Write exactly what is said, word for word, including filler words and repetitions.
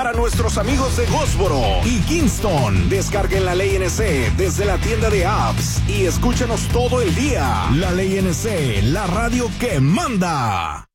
para nuestros amigos de Goldsboro y Kingston. Descarguen la Ley N C desde la tienda de apps y escúchanos todo el día. La Ley N C, la radio que manda.